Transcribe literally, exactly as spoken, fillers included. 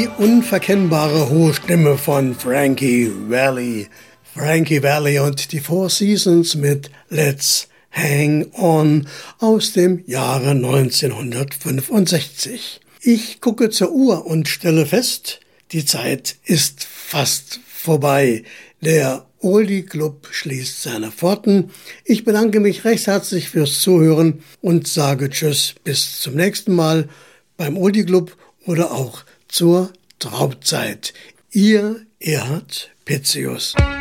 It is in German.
Die unverkennbare hohe Stimme von Frankie Valli. Frankie Valli und die Four Seasons mit Let's Hang On aus dem Jahre neunzehnhundertfünfundsechzig. Ich gucke zur Uhr und stelle fest, die Zeit ist fast vorbei. Der Oldie Club schließt seine Pforten. Ich bedanke mich recht herzlich fürs Zuhören und sage Tschüss bis zum nächsten Mal beim Oldie Club oder auch zur Traubzeit. Ihr Erhard Pitzius.